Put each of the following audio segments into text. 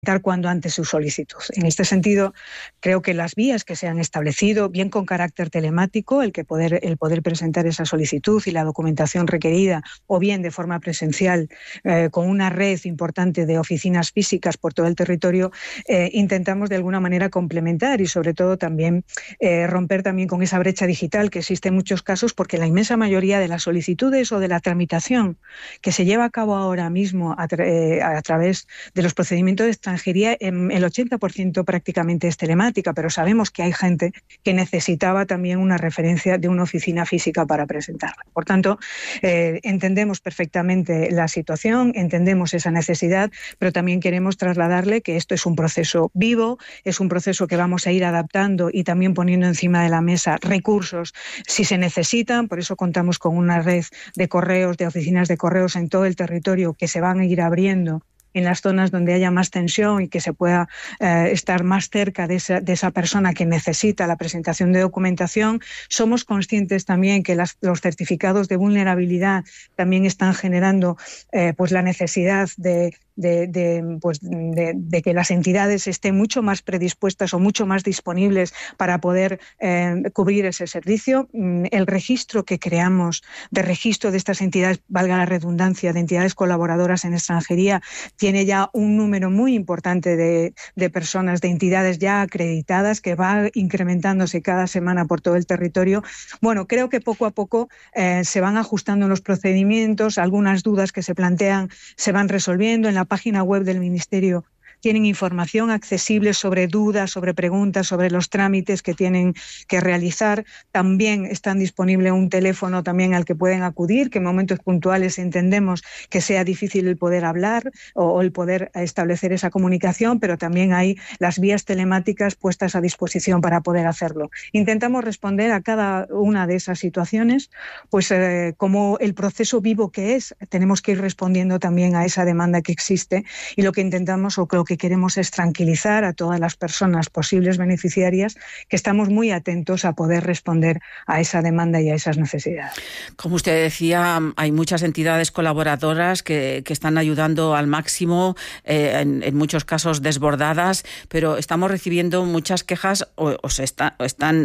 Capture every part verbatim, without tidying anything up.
cuando antes su solicitud. En este sentido, creo que las vías que se han establecido, bien con carácter telemático, el que poder el poder presentar esa solicitud y la documentación requerida, o bien de forma presencial, eh, con una red importante de oficinas físicas por todo el territorio, eh, intentamos de alguna manera complementar y sobre todo también eh, romper también con esa brecha digital que existe en muchos casos, porque la inmensa mayoría de las solicitudes o de la tramitación que se lleva a cabo ahora mismo a, tra eh, a través de los procedimientos de extranjería, el ochenta por ciento prácticamente es telemática, pero sabemos que hay gente que necesitaba también una referencia de una oficina física para presentarla. Por tanto, eh, entendemos perfectamente la situación, entendemos esa necesidad, pero también queremos trasladarle que esto es un proceso vivo, es un proceso que vamos a ir adaptando y también poniendo encima de la mesa recursos si se necesitan. Por eso contamos con una red de correos, de oficinas de correos en todo el territorio que se van a ir abriendo en las zonas donde haya más tensión y que se pueda eh, estar más cerca de esa, de esa persona que necesita la presentación de documentación. Somos conscientes también que las, los certificados de vulnerabilidad también están generando eh, pues la necesidad de De, de, pues de, de que las entidades estén mucho más predispuestas o mucho más disponibles para poder eh, cubrir ese servicio. El registro que creamos de registro de estas entidades, valga la redundancia, de entidades colaboradoras en extranjería, tiene ya un número muy importante de, de personas, de entidades ya acreditadas, que va incrementándose cada semana por todo el territorio. Bueno, creo que poco a poco eh, se van ajustando los procedimientos, algunas dudas que se plantean se van resolviendo. En la página web del Ministerio tienen información accesible sobre dudas, sobre preguntas, sobre los trámites que tienen que realizar. También está disponible un teléfono también al que pueden acudir, que en momentos puntuales entendemos que sea difícil el poder hablar o, o el poder establecer esa comunicación, pero también hay las vías telemáticas puestas a disposición para poder hacerlo. Intentamos responder a cada una de esas situaciones, pues eh, como el proceso vivo que es, tenemos que ir respondiendo también a esa demanda que existe, y lo que intentamos o lo que que queremos es tranquilizar a todas las personas posibles beneficiarias, que estamos muy atentos a poder responder a esa demanda y a esas necesidades. Como usted decía, hay muchas entidades colaboradoras que, que están ayudando al máximo, eh, en, en muchos casos desbordadas, pero estamos recibiendo muchas quejas o, o se está, o están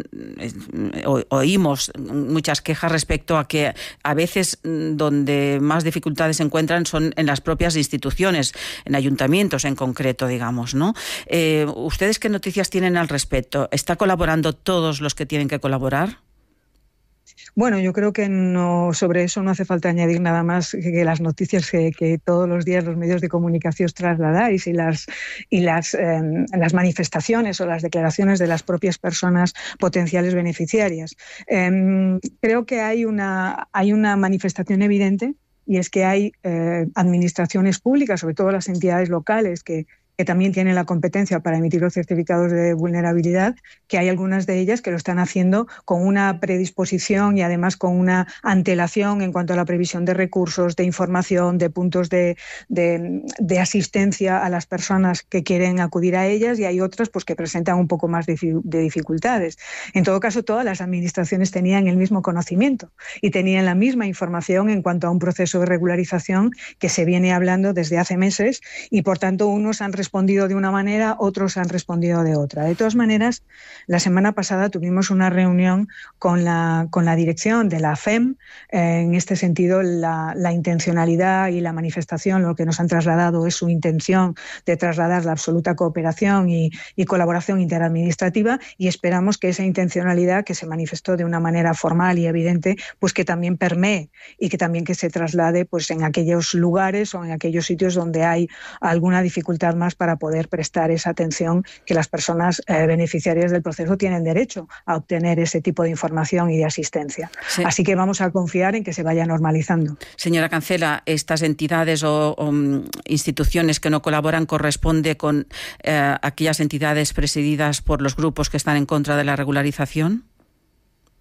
o, oímos muchas quejas respecto a que a veces donde más dificultades se encuentran son en las propias instituciones, en ayuntamientos en concreto, digamos, ¿no? Eh, ¿Ustedes qué noticias tienen al respecto? ¿Está colaborando todos los que tienen que colaborar? Bueno, yo creo que no, sobre eso no hace falta añadir nada más que, que las noticias que, que todos los días los medios de comunicación trasladáis y las, y las, eh, las manifestaciones o las declaraciones de las propias personas potenciales beneficiarias. Eh, creo que hay una, hay una manifestación evidente, y es que hay eh, administraciones públicas, sobre todo las entidades locales, que que también tienen la competencia para emitir los certificados de vulnerabilidad, que hay algunas de ellas que lo están haciendo con una predisposición y además con una antelación en cuanto a la previsión de recursos, de información, de puntos de, de, de asistencia a las personas que quieren acudir a ellas, y hay otras pues, que presentan un poco más de, de dificultades. En todo caso, todas las administraciones tenían el mismo conocimiento y tenían la misma información en cuanto a un proceso de regularización que se viene hablando desde hace meses, y por tanto unos han respondido de una manera, otros han respondido de otra. De todas maneras, la semana pasada tuvimos una reunión con la, con la dirección de la A F E M. Eh, en este sentido, la, la intencionalidad y la manifestación, lo que nos han trasladado es su intención de trasladar la absoluta cooperación y, y colaboración interadministrativa, y esperamos que esa intencionalidad, que se manifestó de una manera formal y evidente, pues que también permee y que también que se traslade pues, en aquellos lugares o en aquellos sitios donde hay alguna dificultad más para poder prestar esa atención que las personas eh, beneficiarias del proceso tienen derecho a obtener ese tipo de información y de asistencia. Sí. Así que vamos a confiar en que se vaya normalizando. Señora Cancela, ¿estas entidades o, o instituciones que no colaboran corresponde con eh, aquellas entidades presididas por los grupos que están en contra de la regularización?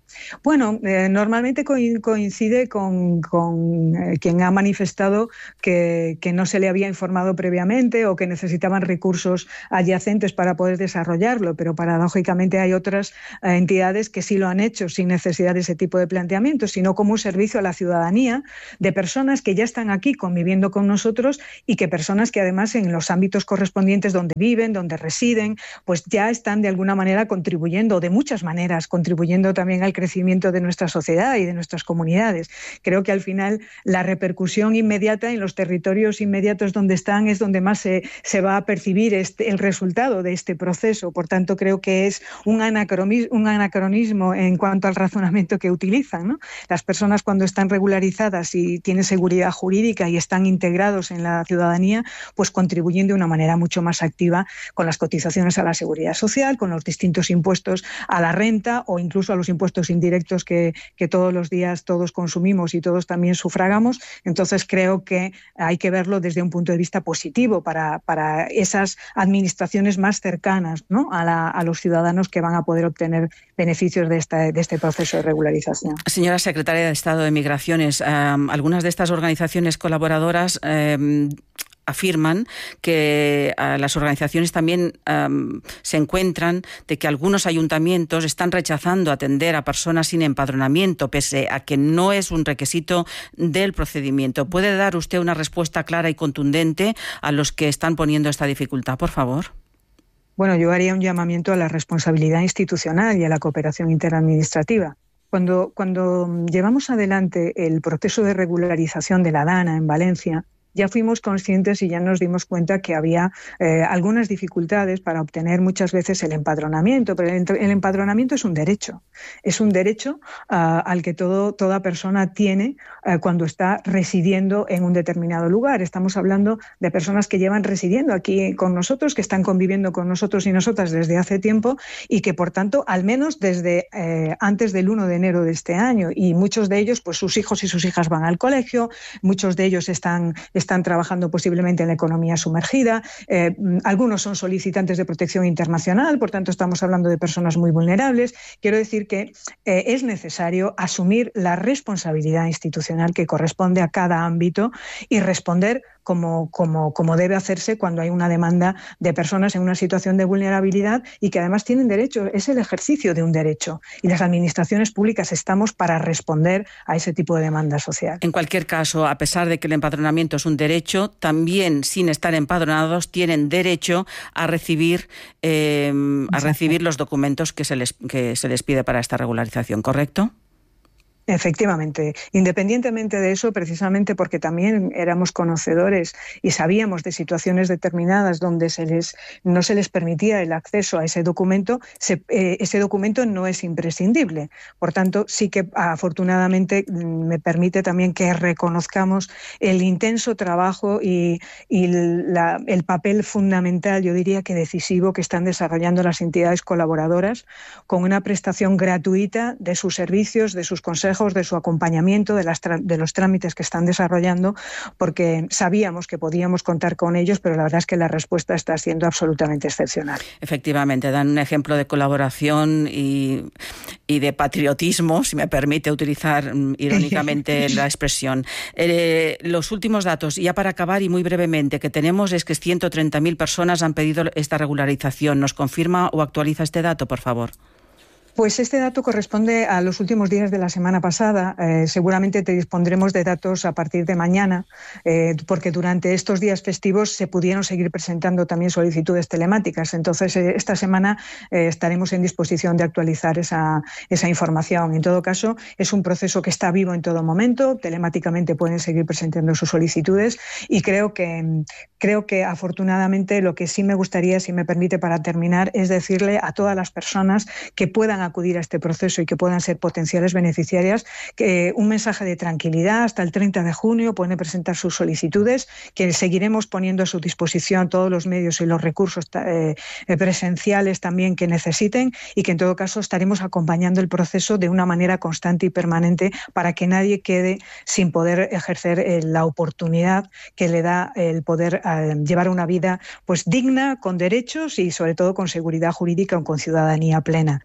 Bueno, eh, normalmente coincide con, con eh, quien ha manifestado que, que no se le había informado previamente o que necesitaban recursos adyacentes para poder desarrollarlo, pero paradójicamente hay otras eh, entidades que sí lo han hecho sin necesidad de ese tipo de planteamientos, sino como un servicio a la ciudadanía de personas que ya están aquí conviviendo con nosotros y que personas que además en los ámbitos correspondientes donde viven, donde residen, pues ya están de alguna manera contribuyendo, de muchas maneras, contribuyendo también al crecimiento de nuestra sociedad y de nuestras comunidades. Creo que al final la repercusión inmediata en los territorios inmediatos donde están es donde más se, se va a percibir este, el resultado de este proceso. Por tanto, creo que es un anacronismo, un anacronismo en cuanto al razonamiento que utilizan, ¿no? Las personas cuando están regularizadas y tienen seguridad jurídica y están integrados en la ciudadanía, pues contribuyen de una manera mucho más activa con las cotizaciones a la seguridad social, con los distintos impuestos a la renta o incluso a los impuestos indirectos que, que todos los días todos consumimos y todos también sufragamos. Entonces creo que hay que verlo desde un punto de vista positivo para, para esas administraciones más cercanas, ¿no? a, la, a los ciudadanos que van a poder obtener beneficios de, esta, de este proceso de regularización. Señora Secretaria de Estado de Migraciones, eh, algunas de estas organizaciones colaboradoras eh, afirman que uh, las organizaciones también um, se encuentran de que algunos ayuntamientos están rechazando atender a personas sin empadronamiento, pese a que no es un requisito del procedimiento. ¿Puede dar usted una respuesta clara y contundente a los que están poniendo esta dificultad, por favor? Bueno, yo haría un llamamiento a la responsabilidad institucional y a la cooperación interadministrativa. Cuando, cuando llevamos adelante el proceso de regularización de la DANA en Valencia, ya fuimos conscientes y ya nos dimos cuenta que había eh, algunas dificultades para obtener muchas veces el empadronamiento, pero el, el empadronamiento es un derecho, es un derecho uh, al que todo, toda persona tiene uh, cuando está residiendo en un determinado lugar. Estamos hablando de personas que llevan residiendo aquí con nosotros, que están conviviendo con nosotros y nosotras desde hace tiempo y que, por tanto, al menos desde eh, antes del primero de enero de este año, y muchos de ellos, pues sus hijos y sus hijas van al colegio, muchos de ellos están están trabajando posiblemente en la economía sumergida, eh, algunos son solicitantes de protección internacional, por tanto estamos hablando de personas muy vulnerables. Quiero decir que eh, es necesario asumir la responsabilidad institucional que corresponde a cada ámbito y responder como, como, como debe hacerse cuando hay una demanda de personas en una situación de vulnerabilidad y que además tienen derecho, es el ejercicio de un derecho. Y las administraciones públicas estamos para responder a ese tipo de demanda social. En cualquier caso, a pesar de que el empadronamiento es un derecho, también sin estar empadronados tienen derecho a recibir, eh, a recibir los documentos que se les, que se les pide para esta regularización, ¿correcto? Efectivamente, independientemente de eso, precisamente porque también éramos conocedores y sabíamos de situaciones determinadas donde se les, no se les permitía el acceso a ese documento, se, eh, ese documento no es imprescindible. Por tanto, sí que afortunadamente me permite también que reconozcamos el intenso trabajo y, y la, el papel fundamental, yo diría que decisivo, que están desarrollando las entidades colaboradoras con una prestación gratuita de sus servicios, de sus consejos, de su acompañamiento, de, las de los trámites que están desarrollando, porque sabíamos que podíamos contar con ellos, pero la verdad es que la respuesta está siendo absolutamente excepcional. Efectivamente, dan un ejemplo de colaboración y, y de patriotismo, si me permite utilizar irónicamente la expresión. Eh, los últimos datos, ya para acabar y muy brevemente, que tenemos es que ciento treinta mil personas han pedido esta regularización. ¿Nos confirma o actualiza este dato, por favor? Pues este dato corresponde a los últimos días de la semana pasada. Eh, seguramente te dispondremos de datos a partir de mañana, eh, porque durante estos días festivos se pudieron seguir presentando también solicitudes telemáticas. Entonces, eh, esta semana eh, estaremos en disposición de actualizar esa, esa información. En todo caso, es un proceso que está vivo en todo momento. Telemáticamente pueden seguir presentando sus solicitudes y creo que, creo que afortunadamente lo que sí me gustaría, si me permite para terminar, es decirle a todas las personas que puedan acudir a este proceso y que puedan ser potenciales beneficiarias, que un mensaje de tranquilidad. Hasta el treinta de junio pueden presentar sus solicitudes, que seguiremos poniendo a su disposición todos los medios y los recursos eh, presenciales también que necesiten, y que en todo caso estaremos acompañando el proceso de una manera constante y permanente para que nadie quede sin poder ejercer eh, la oportunidad que le da el poder eh, llevar una vida pues digna, con derechos y sobre todo con seguridad jurídica o con ciudadanía plena. Y ese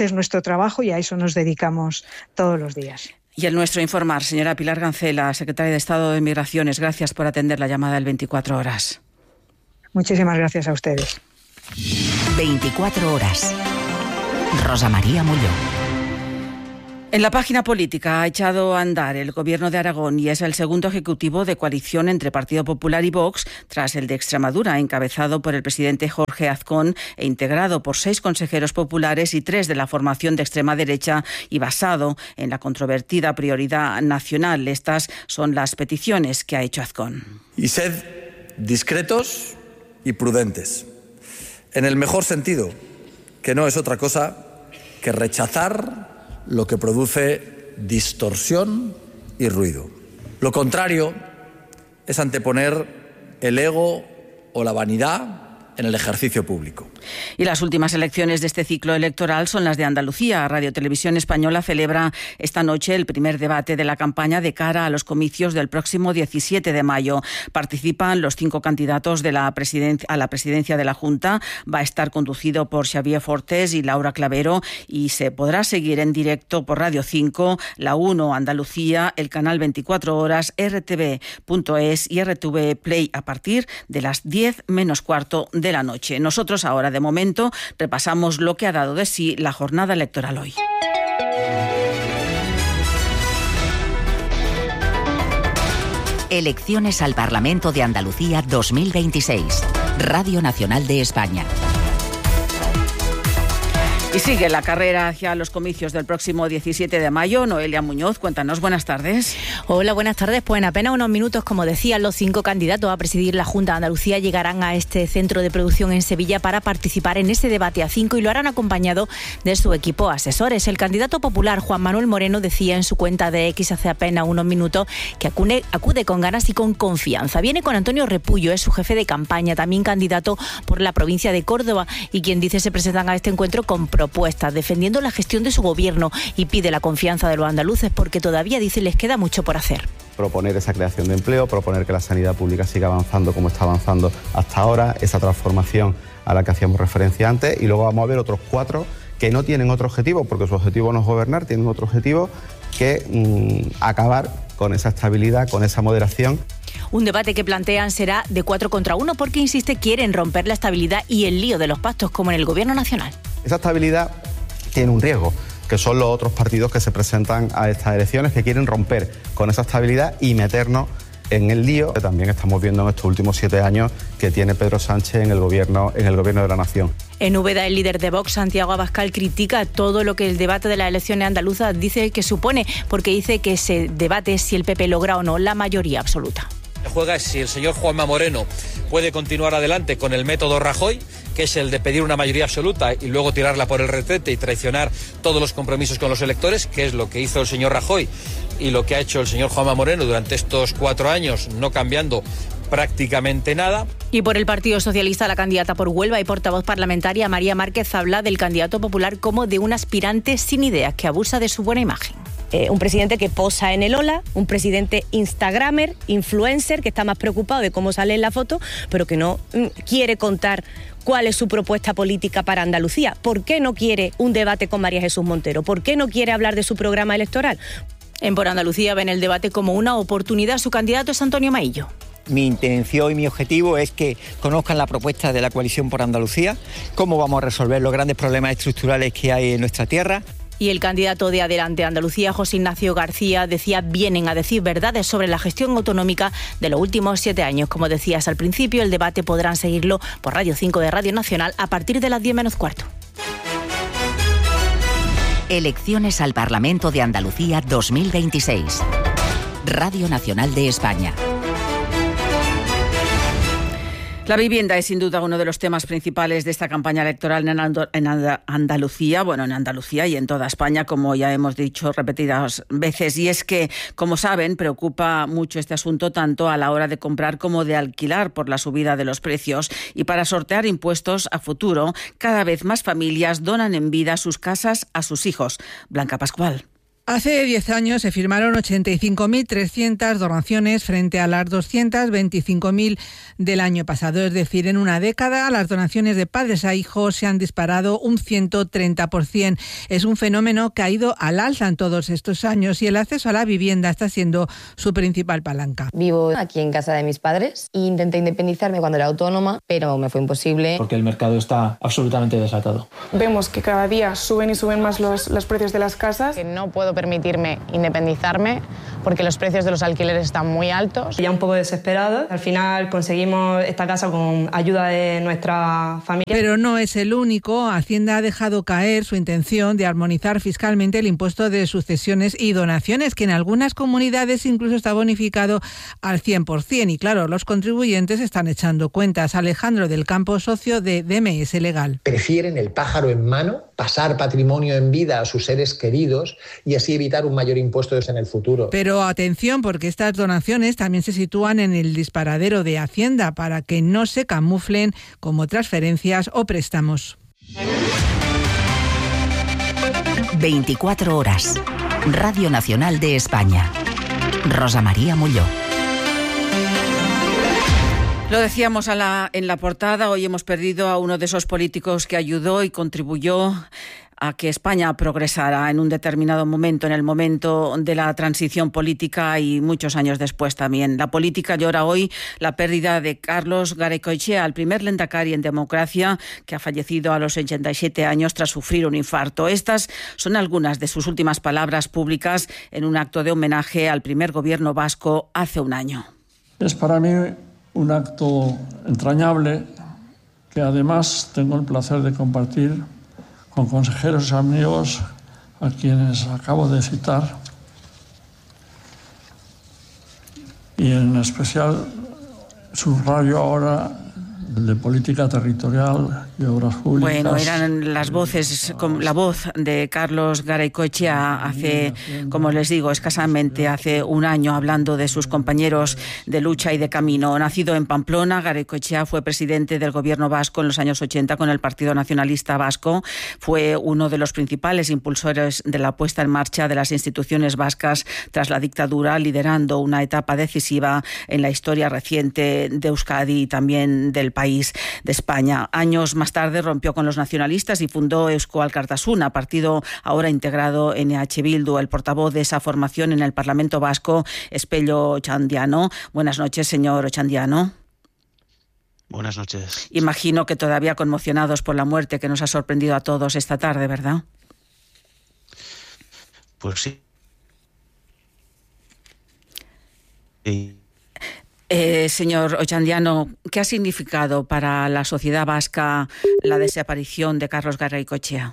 es nuestro trabajo y a eso nos dedicamos todos los días. Y el nuestro informar, señora Pilar Gancela, secretaria de Estado de Migraciones, gracias por atender la llamada del veinticuatro horas. Muchísimas gracias a ustedes. veinticuatro horas. Rosa María Molló. En la página política ha echado a andar el Gobierno de Aragón y es el segundo ejecutivo de coalición entre Partido Popular y Vox, tras el de Extremadura, encabezado por el presidente Jorge Azcón e integrado por seis consejeros populares y tres de la formación de extrema derecha y basado en la controvertida prioridad nacional. Estas son las peticiones que ha hecho Azcón. Y sed discretos y prudentes, en el mejor sentido, que no es otra cosa que rechazar lo que produce distorsión y ruido. Lo contrario es anteponer el ego o la vanidad en el ejercicio público. Y las últimas elecciones de este ciclo electoral son las de Andalucía. Radio Televisión Española celebra esta noche el primer debate de la campaña de cara a los comicios del próximo diecisiete de mayo. Participan los cinco candidatos de la presidencia, a la presidencia de la Junta. Va a estar conducido por Xavier Fortés y Laura Clavero y se podrá seguir en directo por Radio cinco, La uno Andalucía, el canal veinticuatro horas, R T V punto es y R T V Play a partir de las diez menos cuarto de la noche. Nosotros ahora, de momento, repasamos lo que ha dado de sí la jornada electoral hoy. Elecciones al Parlamento de Andalucía dos mil veintiséis. Radio Nacional de España. Y sigue la carrera hacia los comicios del próximo diecisiete de mayo. Noelia Muñoz, cuéntanos, buenas tardes. Hola, buenas tardes. Pues en apenas unos minutos, como decían, los cinco candidatos a presidir la Junta de Andalucía llegarán a este centro de producción en Sevilla para participar en ese debate a cinco y lo harán acompañado de su equipo asesores. El candidato popular Juan Manuel Moreno decía en su cuenta de X hace apenas unos minutos que acude, acude con ganas y con confianza. Viene con Antonio Repullo, es su jefe de campaña, también candidato por la provincia de Córdoba y quien dice se presentan a este encuentro con propuestas, defendiendo la gestión de su gobierno y pide la confianza de los andaluces porque todavía, dice, les queda mucho por hacer. Proponer esa creación de empleo, proponer que la sanidad pública siga avanzando como está avanzando hasta ahora, esa transformación a la que hacíamos referencia antes, y luego vamos a ver otros cuatro que no tienen otro objetivo, porque su objetivo no es gobernar, tienen otro objetivo que mmm, acabar con esa estabilidad, con esa moderación. Un debate que plantean será de cuatro contra uno porque, insiste, quieren romper la estabilidad y el lío de los pactos como en el Gobierno Nacional. Esa estabilidad tiene un riesgo, que son los otros partidos que se presentan a estas elecciones, que quieren romper con esa estabilidad y meternos en el lío que también estamos viendo en estos últimos siete años que tiene Pedro Sánchez en el gobierno, en el gobierno de la nación. En Úbeda, el líder de Vox, Santiago Abascal, critica todo lo que el debate de las elecciones andaluzas dice que supone, porque dice que se debate si el P P logra o no la mayoría absoluta. Juega es si el señor Juanma Moreno puede continuar adelante con el método Rajoy, que es el de pedir una mayoría absoluta y luego tirarla por el retrete y traicionar todos los compromisos con los electores, que es lo que hizo el señor Rajoy y lo que ha hecho el señor Juanma Moreno durante estos cuatro años, no cambiando prácticamente nada. Y por el Partido Socialista, la candidata por Huelva y portavoz parlamentaria María Márquez habla del candidato popular como de un aspirante sin ideas que abusa de su buena imagen. Eh, un presidente que posa en el Ola, un presidente instagramer, influencer, que está más preocupado de cómo sale en la foto, pero que no mm, quiere contar cuál es su propuesta política para Andalucía. ¿Por qué no quiere un debate con María Jesús Montero? ¿Por qué no quiere hablar de su programa electoral? En Por Andalucía ven el debate como una oportunidad. Su candidato es Antonio Maillo. Mi intención y mi objetivo es que conozcan la propuesta de la Coalición por Andalucía, cómo vamos a resolver los grandes problemas estructurales que hay en nuestra tierra. Y el candidato de Adelante Andalucía, José Ignacio García, decía vienen a decir verdades sobre la gestión autonómica de los últimos siete años. Como decías al principio, el debate podrán seguirlo por Radio cinco de Radio Nacional a partir de las diez menos cuarto. Elecciones al Parlamento de Andalucía dos mil veintiséis. Radio Nacional de España. La vivienda es sin duda uno de los temas principales de esta campaña electoral en Andalucía, bueno, en Andalucía y en toda España, como ya hemos dicho repetidas veces. Y es que, como saben, preocupa mucho este asunto tanto a la hora de comprar como de alquilar por la subida de los precios. Y para sortear impuestos a futuro, cada vez más familias donan en vida sus casas a sus hijos. Blanca Pascual. Hace diez años se firmaron ochenta y cinco mil trescientas donaciones frente a las doscientas veinticinco mil del año pasado. Es decir, en una década las donaciones de padres a hijos se han disparado un ciento treinta por ciento. Es un fenómeno que ha ido al alza en todos estos años y el acceso a la vivienda está siendo su principal palanca. Vivo aquí en casa de mis padres e intenté independizarme cuando era autónoma, pero me fue imposible. Porque el mercado está absolutamente desatado. Vemos que cada día suben y suben más los, los precios de las casas. Que no puedo permitirme independizarme porque los precios de los alquileres están muy altos. Ya un poco desesperada. Al final conseguimos esta casa con ayuda de nuestra familia. Pero no es el único. Hacienda ha dejado caer su intención de armonizar fiscalmente el impuesto de sucesiones y donaciones, que en algunas comunidades incluso está bonificado al cien por ciento. Y claro, los contribuyentes están echando cuentas. Alejandro del Campo, socio de D M S Legal. Prefieren el pájaro en mano, pasar patrimonio en vida a sus seres queridos y así evitar un mayor impuesto en el futuro. Pero atención, porque estas donaciones también se sitúan en el disparadero de Hacienda para que no se camuflen como transferencias o préstamos. veinticuatro horas. Radio Nacional de España. Rosa María Molló. Lo decíamos a la, en la portada, hoy hemos perdido a uno de esos políticos que ayudó y contribuyó a que España progresara en un determinado momento, en el momento de la transición política y muchos años después también. La política llora hoy la pérdida de Carlos Garaikoetxea, el primer lehendakari en democracia que ha fallecido a los ochenta y siete años tras sufrir un infarto. Estas son algunas de sus últimas palabras públicas en un acto de homenaje al primer gobierno vasco hace un año. Es para mí un acto entrañable que además tengo el placer de compartir con consejeros y amigos a quienes acabo de citar y en especial subrayo ahora de política territorial y obras públicas. Bueno, eran las voces, la voz de Carlos Garaikoetxea hace, como les digo, escasamente hace un año, hablando de sus compañeros de lucha y de camino. Nacido en Pamplona, Garaikoetxea fue presidente del gobierno vasco en los años ochenta con el Partido Nacionalista Vasco. Fue uno de los principales impulsores de la puesta en marcha de las instituciones vascas tras la dictadura, liderando una etapa decisiva en la historia reciente de Euskadi y también del país de España. Años más tarde rompió con los nacionalistas y fundó Eusko Alkartasuna, partido ahora integrado en E H Bildu. El portavoz de esa formación en el Parlamento Vasco es Pello Otxandiano. Buenas noches, señor Otxandiano. Buenas noches. Imagino que todavía conmocionados por la muerte que nos ha sorprendido a todos esta tarde, ¿verdad? Pues sí. Sí. Eh, señor Otxandiano, ¿qué ha significado para la sociedad vasca la desaparición de Carlos Garaikoetxea?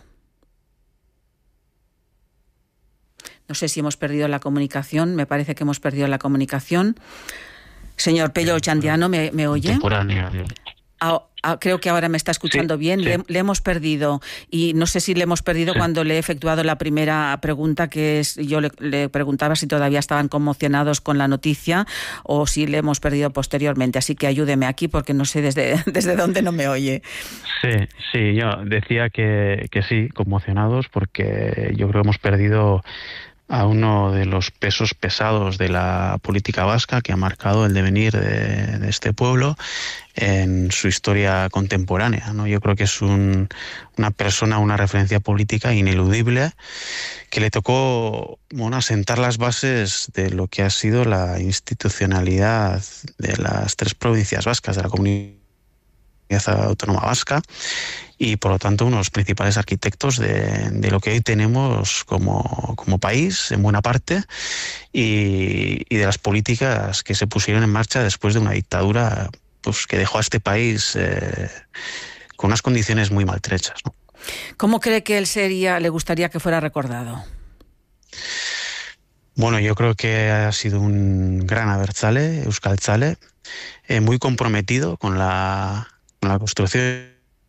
No sé si hemos perdido la comunicación, me parece que hemos perdido la comunicación. Señor Pello Otxandiano, ¿me, me oye? Temporánea. Ah, ah, creo que ahora me está escuchando sí, bien. Sí. Le, le hemos perdido y no sé si le hemos perdido sí. cuando le he efectuado la primera pregunta, que es yo le, le preguntaba si todavía estaban conmocionados con la noticia o si le hemos perdido posteriormente. Así que ayúdeme aquí porque no sé desde, desde dónde no me oye. Sí, sí, yo decía que, que sí, conmocionados porque yo creo que hemos perdido a uno de los pesos pesados de la política vasca que ha marcado el devenir de, de este pueblo en su historia contemporánea, ¿no? Yo creo que es un, una persona, una referencia política ineludible que le tocó, bueno, asentar las bases de lo que ha sido la institucionalidad de las tres provincias vascas, de la Comunidad Autónoma Vasca, y por lo tanto uno de los principales arquitectos de, de lo que hoy tenemos como, como país en buena parte y, y de las políticas que se pusieron en marcha después de una dictadura pues, que dejó a este país eh, con unas condiciones muy maltrechas, ¿no? ¿Cómo cree que él sería, le gustaría que fuera recordado? Bueno, yo creo que ha sido un gran abertzale, euskaltzale, eh, muy comprometido con la, con la construcción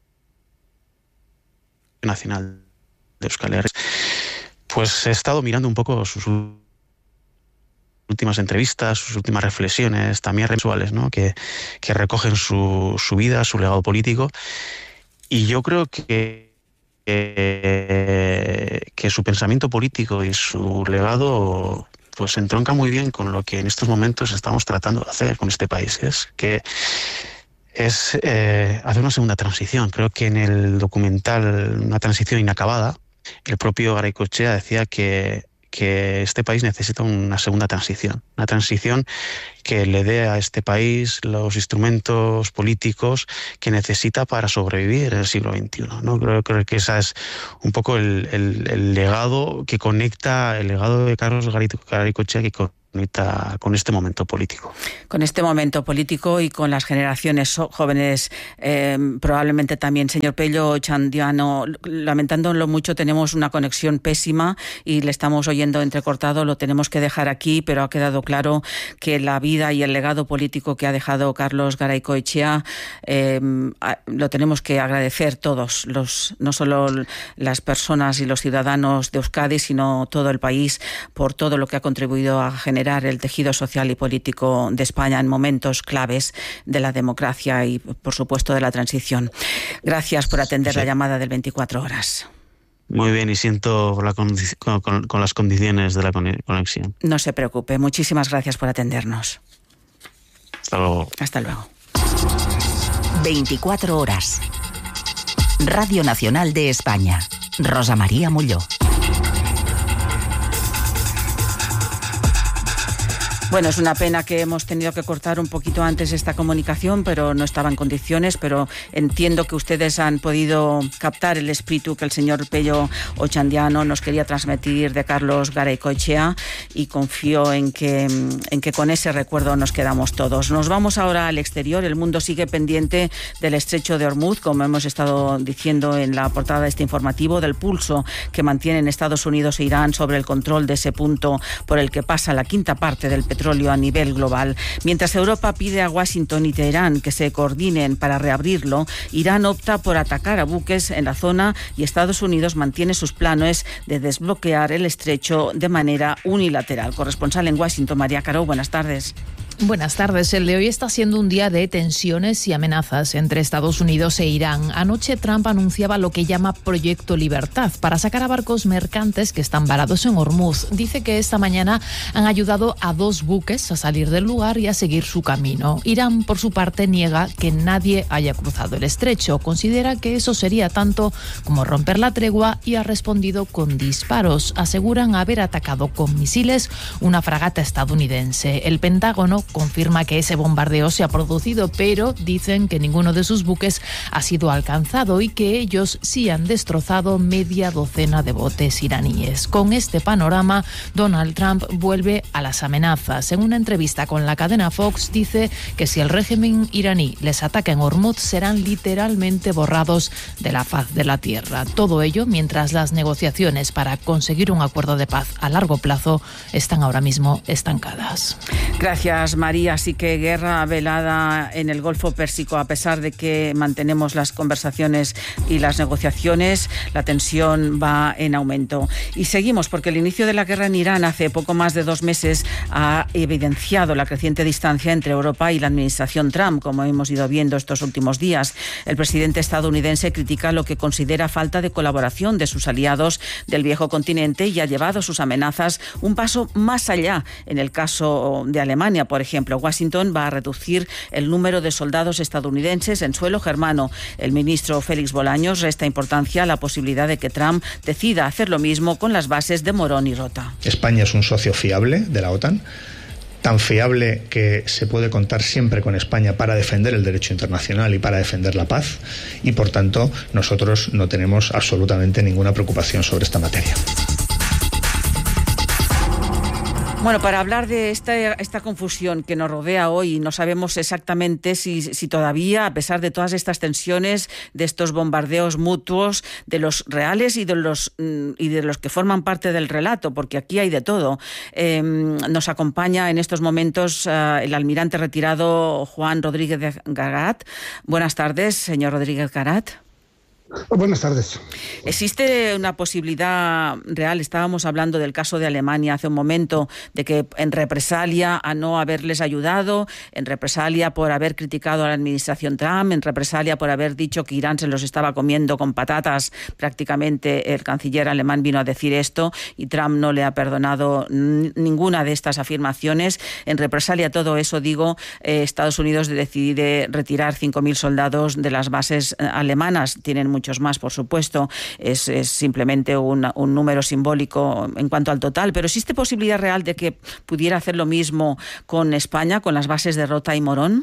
nacional de Euskal Herria. Pues he estado mirando un poco sus últimas entrevistas, sus últimas reflexiones, también visuales, ¿no? que, que recogen su, su vida, su legado político, y yo creo que que, que su pensamiento político y su legado pues entronca muy bien con lo que en estos momentos estamos tratando de hacer con este país, es que es eh, hacer una segunda transición. Creo que en el documental Una transición inacabada, el propio Garaikoetxea decía que, que este país necesita una segunda transición, una transición que le dé a este país los instrumentos políticos que necesita para sobrevivir en el siglo veintiuno, ¿no? Creo, creo que ese es un poco el, el, el legado que conecta, el legado de Carlos Garaikoetxea que conecta con este momento político. Con este momento político y con las generaciones jóvenes, eh, probablemente también. Señor Pello Ochandiano, lamentándolo mucho, tenemos una conexión pésima y le estamos oyendo entrecortado, lo tenemos que dejar aquí, pero ha quedado claro que la vida y el legado político que ha dejado Carlos Garaikoetxea eh, lo tenemos que agradecer todos, los, no solo las personas y los ciudadanos de Euskadi, sino todo el país, por todo lo que ha contribuido a generar el tejido social y político de España en momentos claves de la democracia y, por supuesto, de la transición. Gracias por atender sí. la llamada del veinticuatro horas. Muy bien, y siento la con, con, con las condiciones de la conexión. No se preocupe, muchísimas gracias por atendernos. Hasta luego. Hasta luego. veinticuatro horas. Radio Nacional de España. Rosa María Molló. Bueno, es una pena que hemos tenido que cortar un poquito antes esta comunicación, pero no estaba en condiciones, pero entiendo que ustedes han podido captar el espíritu que el señor Pello Ochandiano nos quería transmitir de Carlos Garaikoetxea y confío en que, en que con ese recuerdo nos quedamos todos. Nos vamos ahora al exterior. El mundo sigue pendiente del estrecho de Hormuz, como hemos estado diciendo en la portada de este informativo, del pulso que mantienen Estados Unidos e Irán sobre el control de ese punto por el que pasa la quinta parte del petróleo petróleo a nivel global. Mientras Europa pide a Washington y Teherán que se coordinen para reabrirlo, Irán opta por atacar a buques en la zona y Estados Unidos mantiene sus planes de desbloquear el estrecho de manera unilateral. Corresponsal en Washington, María Caro, buenas tardes. Buenas tardes. El de hoy está siendo un día de tensiones y amenazas entre Estados Unidos e Irán. Anoche Trump anunciaba lo que llama Proyecto Libertad para sacar a barcos mercantes que están varados en Hormuz. Dice que esta mañana han ayudado a dos buques a salir del lugar y a seguir su camino. Irán, por su parte, niega que nadie haya cruzado el estrecho. Considera que eso sería tanto como romper la tregua y ha respondido con disparos. Aseguran haber atacado con misiles una fragata estadounidense. El Pentágono confirma que ese bombardeo se ha producido, pero dicen que ninguno de sus buques ha sido alcanzado y que ellos sí han destrozado media docena de botes iraníes. Con este panorama, Donald Trump vuelve a las amenazas. En una entrevista con la cadena Fox dice que si el régimen iraní les ataca en Hormuz serán literalmente borrados de la faz de la tierra. Todo ello mientras las negociaciones para conseguir un acuerdo de paz a largo plazo están ahora mismo estancadas. Gracias, María. Así que guerra velada en el Golfo Pérsico. A pesar de que mantenemos las conversaciones y las negociaciones, la tensión va en aumento. Y seguimos porque el inicio de la guerra en Irán hace poco más de dos meses ha evidenciado la creciente distancia entre Europa y la administración Trump, como hemos ido viendo estos últimos días. El presidente estadounidense critica lo que considera falta de colaboración de sus aliados del viejo continente y ha llevado sus amenazas un paso más allá. En el caso de Alemania, por ejemplo, Washington va a reducir el número de soldados estadounidenses en suelo germano. El ministro Félix Bolaños resta importancia a la posibilidad de que Trump decida hacer lo mismo con las bases de Morón y Rota. España es un socio fiable de la OTAN, tan fiable que se puede contar siempre con España para defender el derecho internacional y para defender la paz, y por tanto nosotros no tenemos absolutamente ninguna preocupación sobre esta materia. Bueno, para hablar de esta, esta confusión que nos rodea hoy, no sabemos exactamente si, si todavía, a pesar de todas estas tensiones, de estos bombardeos mutuos, de los reales y de los, y de los que forman parte del relato, porque aquí hay de todo. Eh, nos acompaña en estos momentos uh, el almirante retirado Juan Rodríguez Garat. Buenas tardes, señor Rodríguez Garat. Buenas tardes. ¿Existe una posibilidad real? Estábamos hablando del caso de Alemania hace un momento, de que en represalia a no haberles ayudado, en represalia por haber criticado a la administración Trump, en represalia por haber dicho que Irán se los estaba comiendo con patatas, prácticamente el canciller alemán vino a decir esto y Trump no le ha perdonado ninguna de estas afirmaciones. En represalia a todo eso, digo, eh, Estados Unidos decide retirar cinco mil soldados de las bases alemanas. Tienen muchos más, por supuesto, es, es simplemente un, un número simbólico en cuanto al total, pero ¿existe posibilidad real de que pudiera hacer lo mismo con España, con las bases de Rota y Morón?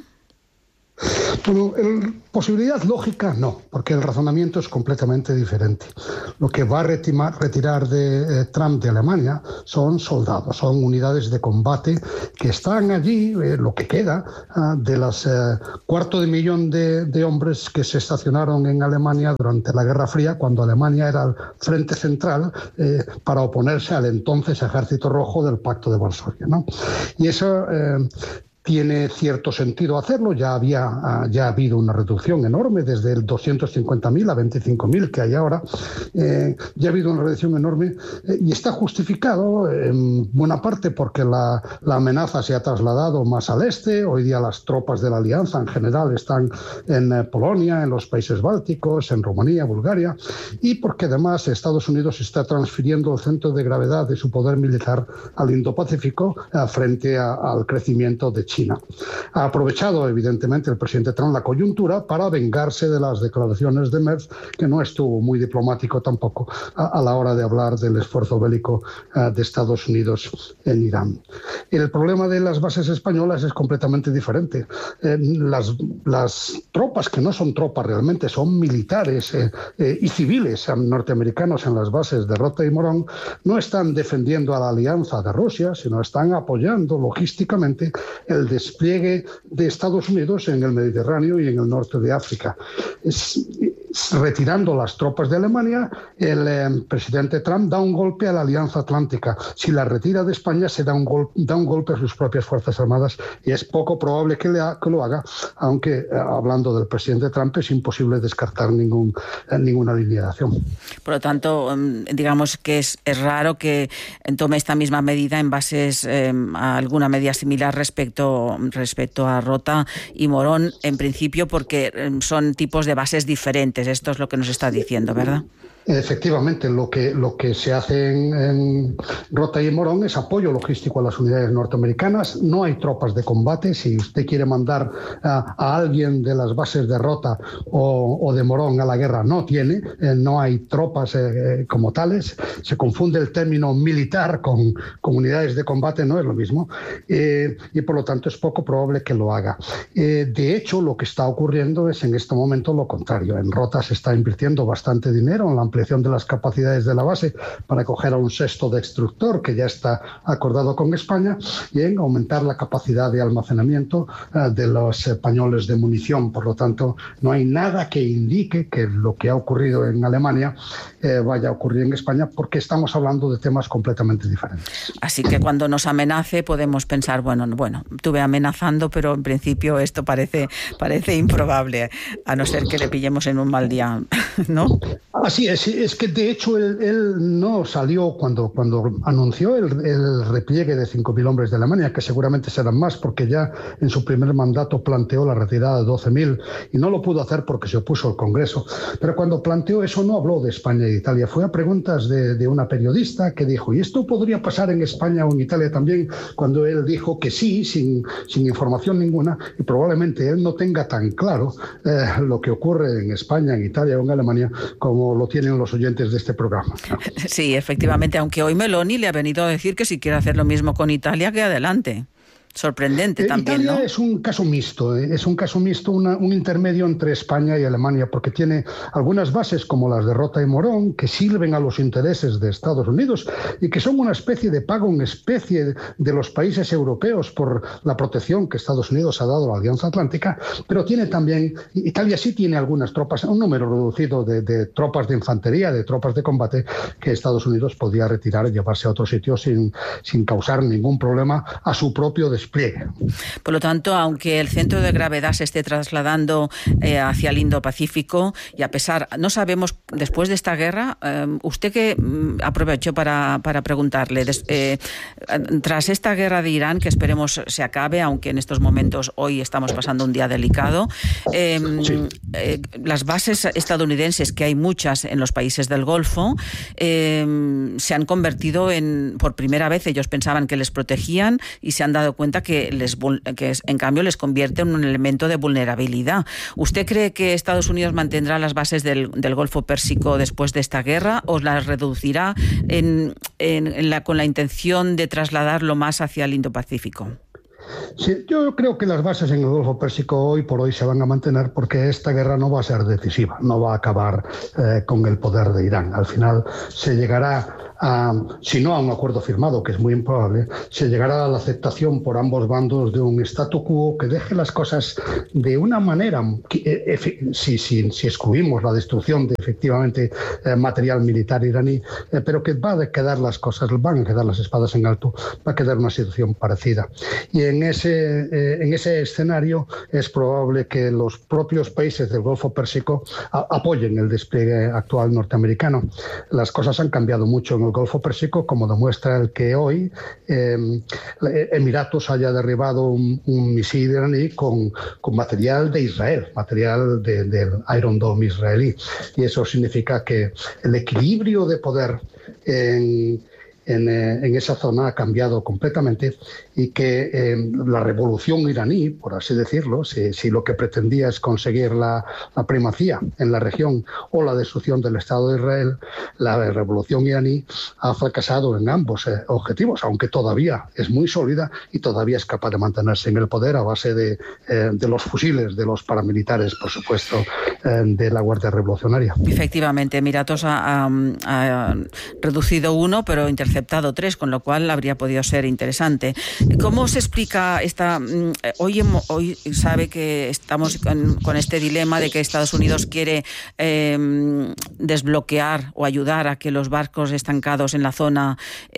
Bueno, el, posibilidad lógica no, porque el razonamiento es completamente diferente. Lo que va a retimar, retirar de eh, Trump de Alemania son soldados, son unidades de combate que están allí, eh, lo que queda uh, de las eh, cuarto de millón de, de hombres que se estacionaron en Alemania durante la Guerra Fría, cuando Alemania era el frente central eh, para oponerse al entonces Ejército Rojo del Pacto de Varsovia, ¿no? Y eso Eh, tiene cierto sentido hacerlo. Ya había ya ha habido una reducción enorme desde el doscientos cincuenta mil a veinticinco mil que hay ahora. Eh, ya ha habido una reducción enorme eh, y está justificado en buena parte porque la, la amenaza se ha trasladado más al este. Hoy día las tropas de la Alianza en general están en eh, Polonia, en los países bálticos, en Rumanía, Bulgaria, y porque además Estados Unidos está transfiriendo el centro de gravedad de su poder militar al Indo-Pacífico eh, frente a, al crecimiento de China. China. Ha aprovechado, evidentemente, el presidente Trump la coyuntura para vengarse de las declaraciones de Merz, que no estuvo muy diplomático tampoco a, a la hora de hablar del esfuerzo bélico uh, de Estados Unidos en Irán. El problema de las bases españolas es completamente diferente. Eh, las, las tropas, que no son tropas realmente, son militares eh, eh, y civiles norteamericanos en las bases de Rota y Morón, no están defendiendo a la alianza de Rusia, sino están apoyando logísticamente el despliegue de Estados Unidos en el Mediterráneo y en el norte de África. Es, retirando las tropas de Alemania, el eh, presidente Trump da un golpe a la Alianza Atlántica. Si la retira de España, se da un, gol, da un golpe a sus propias Fuerzas Armadas y es poco probable que, le ha, que lo haga, aunque eh, hablando del presidente Trump es imposible descartar ningún, eh, ninguna alineación. Por lo tanto, digamos que es, es raro que tome esta misma medida en bases eh, a alguna medida similar respecto, respecto a Rota y Morón, en principio porque son tipos de bases diferentes. Esto es lo que nos está diciendo, ¿verdad? Efectivamente, lo que, lo que se hace en, en Rota y Morón es apoyo logístico a las unidades norteamericanas. No hay tropas de combate. Si usted quiere mandar a, a alguien de las bases de Rota o, o de Morón a la guerra, no tiene. Eh, no hay tropas eh, como tales. Se confunde el término militar con, con unidades de combate, no es lo mismo. Eh, y por lo tanto es poco probable que lo haga. Eh, de hecho, lo que está ocurriendo es en este momento lo contrario. En Rota se está invirtiendo bastante dinero en la ampliación de las capacidades de la base para coger a un sexto destructor que ya está acordado con España y en aumentar la capacidad de almacenamiento uh, de los españoles de munición. Por lo tanto, no hay nada que indique que lo que ha ocurrido en Alemania eh, vaya a ocurrir en España, porque estamos hablando de temas completamente diferentes. Así que cuando nos amenace podemos pensar, bueno, bueno, tuve amenazando, pero en principio esto parece, parece improbable, a no ser que le pillemos en un mal día, ¿no? Así es. Es que de hecho él, él no salió cuando, cuando anunció el, el repliegue de cinco mil hombres de Alemania, que seguramente serán más, porque ya en su primer mandato planteó la retirada de doce mil y no lo pudo hacer porque se opuso al Congreso. Pero cuando planteó eso no habló de España y de Italia. Fue a preguntas de, de una periodista que dijo, ¿y esto podría pasar en España o en Italia también? Cuando él dijo que sí, sin, sin información ninguna, y probablemente él no tenga tan claro eh, lo que ocurre en España, en Italia o en Alemania como lo tienen los oyentes de este programa, ¿no? Sí, efectivamente, aunque hoy Meloni le ha venido a decir que si quiere hacer lo mismo con Italia, que adelante. Sorprendente eh, también, Italia, ¿no? Es un caso mixto, eh, es un caso mixto, una, un intermedio entre España y Alemania, porque tiene algunas bases como las de Rota y Morón que sirven a los intereses de Estados Unidos y que son una especie de pago, una especie de los países europeos por la protección que Estados Unidos ha dado a la Alianza Atlántica, pero tiene también, Italia sí tiene algunas tropas, un número reducido de, de tropas de infantería, de tropas de combate que Estados Unidos podía retirar y llevarse a otro sitio sin, sin causar ningún problema a su propio desarrollo despliegue. Por lo tanto, aunque el centro de gravedad se esté trasladando eh, hacia el Indo-Pacífico, y a pesar, no sabemos, después de esta guerra, eh, usted que mm, aprovecho para, para preguntarle, des, eh, tras esta guerra de Irán, que esperemos se acabe, aunque en estos momentos hoy estamos pasando un día delicado, eh, sí. eh, las bases estadounidenses, que hay muchas en los países del Golfo, eh, se han convertido en, por primera vez, ellos pensaban que les protegían y se han dado cuenta que, les, que en cambio les convierte en un elemento de vulnerabilidad. ¿Usted cree que Estados Unidos mantendrá las bases del, del Golfo Pérsico después de esta guerra o las reducirá en, en, en la, con la intención de trasladarlo más hacia el Indo-Pacífico? Sí, yo creo que las bases en el Golfo Pérsico hoy por hoy se van a mantener porque esta guerra no va a ser decisiva, no va a acabar eh, con el poder de Irán. Al final se llegará a, si no a un acuerdo firmado, que es muy improbable, se llegará a la aceptación por ambos bandos de un statu quo que deje las cosas de una manera, que, si, si, si excluimos la destrucción de efectivamente eh, material militar iraní, eh, pero que va a quedar las cosas, van a quedar las espadas en alto, va a quedar una situación parecida. Y en ese, eh, en ese escenario es probable que los propios países del Golfo Pérsico a, apoyen el despliegue actual norteamericano. Las cosas han cambiado mucho en el Golfo Pérsico, como demuestra el que hoy eh, Emiratos haya derribado un, un misil iraní con, con material de Israel, material de, del Iron Dome israelí. Y eso significa que el equilibrio de poder en En, en esa zona ha cambiado completamente y que eh, la revolución iraní, por así decirlo, si, si lo que pretendía es conseguir la, la primacía en la región o la destrucción del Estado de Israel, la revolución iraní ha fracasado en ambos eh, objetivos, aunque todavía es muy sólida y todavía es capaz de mantenerse en el poder a base de, eh, de los fusiles, de los paramilitares, por supuesto, eh, de la Guardia Revolucionaria. Efectivamente, Emiratos ha, ha, ha reducido uno, pero inter aceptado tres, con lo cual habría podido ser interesante. ¿Cómo se explica esta? Hoy, hoy sabe que estamos con, con este dilema de que Estados Unidos quiere eh, desbloquear o ayudar a que los barcos estancados en la zona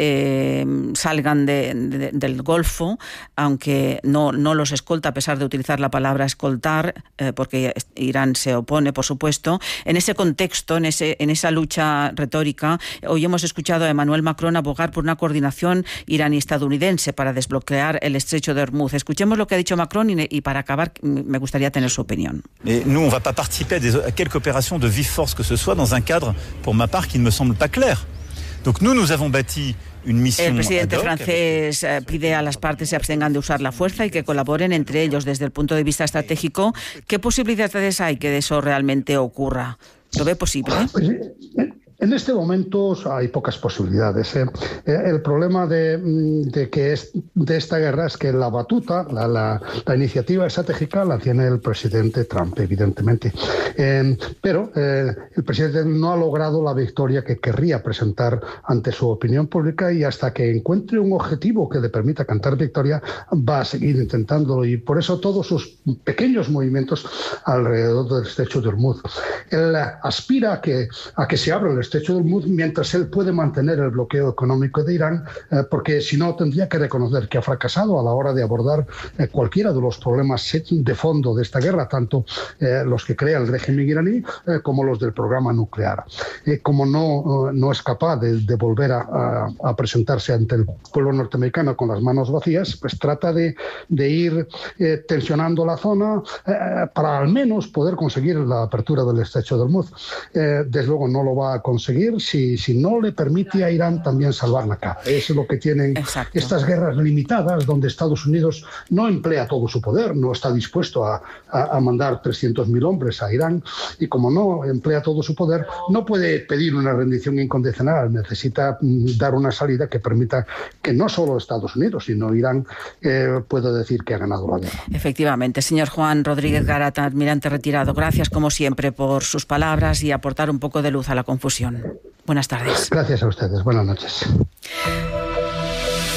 eh, salgan de, de, del Golfo, aunque no, no los escolta, a pesar de utilizar la palabra escoltar, eh, porque Irán se opone, por supuesto. En ese contexto, en, ese, en esa lucha retórica, hoy hemos escuchado a Emmanuel Macron abogar por una coordinación iraní-estadounidense para desbloquear el estrecho de Hormuz. Escuchemos lo que ha dicho Macron y, y para acabar me gustaría tener su opinión. Et nous, on va pas participer à, des, à quelque opération de vive force que ce soit dans un cadre, pour ma part, qui ne me semble pas clair. Donc nous, nous avons bâti une mission. El presidente francés eh, pide a las partes se abstengan de usar la fuerza y que colaboren entre ellos desde el punto de vista estratégico. ¿Qué posibilidades hay que eso realmente ocurra? ¿Lo ve posible? Pues, eh, En este momento hay pocas posibilidades. ¿eh? El problema de, de, que es, de esta guerra es que la batuta, la, la, la iniciativa estratégica la tiene el presidente Trump, evidentemente. Eh, pero eh, el presidente no ha logrado la victoria que querría presentar ante su opinión pública y hasta que encuentre un objetivo que le permita cantar victoria va a seguir intentándolo y por eso todos sus pequeños movimientos alrededor del estrecho de Hormuz. Él aspira a que, a que se abra el estrecho de Hormuz mientras él puede mantener el bloqueo económico de Irán, eh, porque si no tendría que reconocer que ha fracasado a la hora de abordar eh, cualquiera de los problemas de fondo de esta guerra, tanto eh, los que crea el régimen iraní eh, como los del programa nuclear. Eh, como no, eh, no es capaz de, de volver a, a, a presentarse ante el pueblo norteamericano con las manos vacías, pues trata de, de ir eh, tensionando la zona eh, para al menos poder conseguir la apertura del estrecho de Hormuz. Eh, desde luego no lo va a conseguir si, si no le permite a Irán también salvar la cara. Eso es lo que tienen Exacto. estas guerras limitadas donde Estados Unidos no emplea todo su poder, no está dispuesto a, a, a mandar trescientos mil hombres a Irán y como no emplea todo su poder no puede pedir una rendición incondicional, necesita mm, dar una salida que permita que no solo Estados Unidos sino Irán eh, pueda decir que ha ganado la guerra. Efectivamente. Señor Juan Rodríguez Garata, almirante retirado, gracias como siempre por sus palabras y aportar un poco de luz a la confusión. Buenas tardes. Gracias a ustedes. Buenas noches.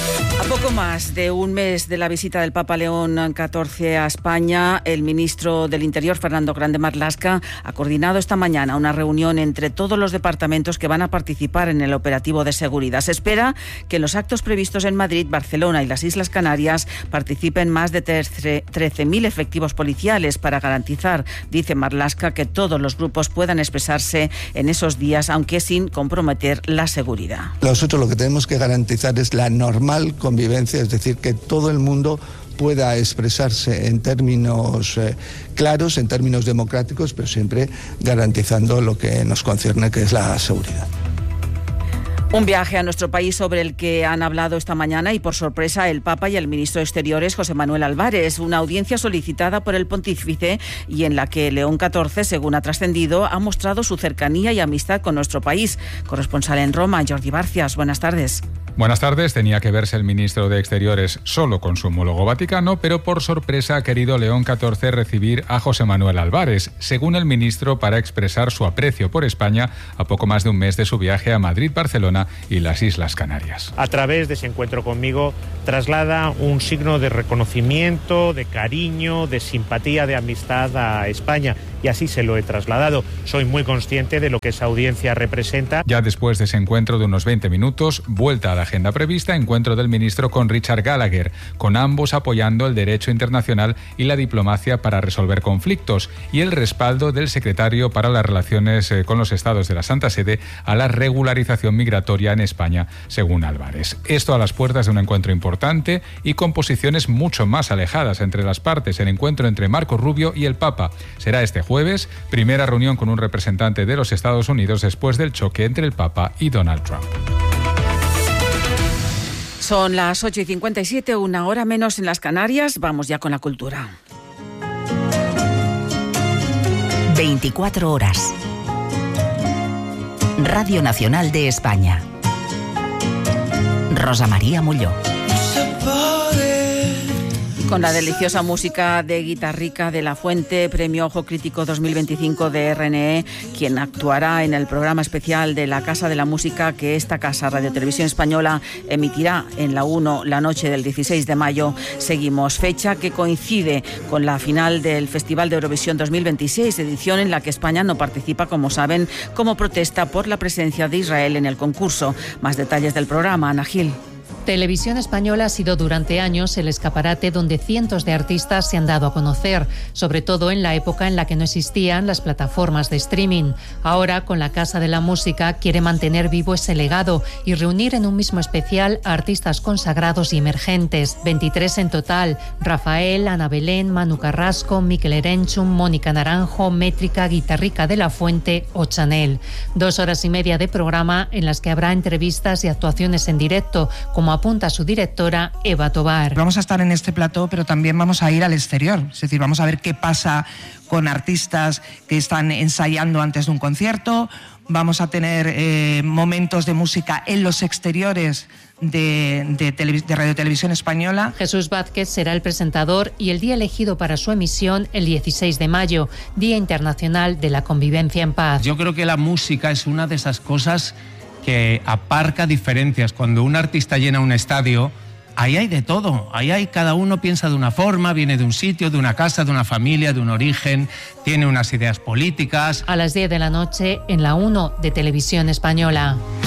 Poco más de un mes de la visita del Papa León catorce a España, el ministro del Interior, Fernando Grande Marlaska, ha coordinado esta mañana una reunión entre todos los departamentos que van a participar en el operativo de seguridad. Se espera que en los actos previstos en Madrid, Barcelona y las Islas Canarias participen más de trece mil efectivos policiales para garantizar, dice Marlaska, que todos los grupos puedan expresarse en esos días, aunque sin comprometer la seguridad. Nosotros lo que tenemos que garantizar es la normal convivencia, es decir, que todo el mundo pueda expresarse en términos eh, claros, en términos democráticos, pero siempre garantizando lo que nos concierne, que es la seguridad. Un viaje a nuestro país sobre el que han hablado esta mañana y por sorpresa el Papa y el ministro de Exteriores, José Manuel Álvarez. Una audiencia solicitada por el pontífice y en la que León catorce, según ha trascendido, ha mostrado su cercanía y amistad con nuestro país. Corresponsal en Roma, Jordi Barcias. Buenas tardes. Buenas tardes. Tenía que verse el ministro de Exteriores solo con su homólogo vaticano, pero por sorpresa ha querido León catorce recibir a José Manuel Álvarez, según el ministro, para expresar su aprecio por España a poco más de un mes de su viaje a Madrid, Barcelona y las Islas Canarias. A través de ese encuentro conmigo traslada un signo de reconocimiento, de cariño, de simpatía, de amistad a España, y así se lo he trasladado. Soy muy consciente de lo que esa audiencia representa. Ya después de ese encuentro de unos veinte minutos, vuelta a la agenda prevista, encuentro del ministro con Richard Gallagher, con ambos apoyando el derecho internacional y la diplomacia para resolver conflictos, y el respaldo del secretario para las relaciones con los estados de la Santa Sede a la regularización migratoria en España, según Álvarez. Esto a las puertas de un encuentro importante y con posiciones mucho más alejadas entre las partes, el encuentro entre Marco Rubio y el Papa. Será este jueves, primera reunión con un representante de los Estados Unidos después del choque entre el Papa y Donald Trump. Son las ocho y cincuenta y siete, una hora menos en las Canarias. Vamos ya con la cultura. veinticuatro horas. Radio Nacional de España. Rosa María Molló. Con la deliciosa música de Guitarrica de la Fuente, Premio Ojo Crítico dos mil veinticinco de R N E, quien actuará en el programa especial de la Casa de la Música que esta casa, Radio Televisión Española, emitirá en la uno la noche del dieciséis de mayo. Seguimos, fecha que coincide con la final del Festival de Eurovisión dos mil veintiséis, edición en la que España no participa, como saben, como protesta por la presencia de Israel en el concurso. Más detalles del programa, Ana Gil. Televisión Española ha sido durante años el escaparate donde cientos de artistas se han dado a conocer, sobre todo en la época en la que no existían las plataformas de streaming. Ahora, con la Casa de la Música, quiere mantener vivo ese legado y reunir en un mismo especial a artistas consagrados y emergentes, veintitrés en total: Rafael, Ana Belén, Manu Carrasco, Mikel Erenchun, Mónica Naranjo, Métrica, Guitarrica de la Fuente o Chanel. Dos horas y media de programa en las que habrá entrevistas y actuaciones en directo, como apunta su directora, Eva Tobar. Vamos a estar en este plató, pero también vamos a ir al exterior. Es decir, vamos a ver qué pasa con artistas que están ensayando antes de un concierto. Vamos a tener eh, momentos de música en los exteriores de, de, tele, de Radio Televisión Española. Jesús Vázquez será el presentador y el día elegido para su emisión el dieciséis de mayo, Día Internacional de la Convivencia en Paz. Yo creo que la música es una de esas cosas que aparca diferencias. Cuando un artista llena un estadio, ahí hay de todo. Ahí hay, cada uno piensa de una forma, viene de un sitio, de una casa, de una familia, de un origen, tiene unas ideas políticas. A las diez de la noche en la uno de Televisión Española.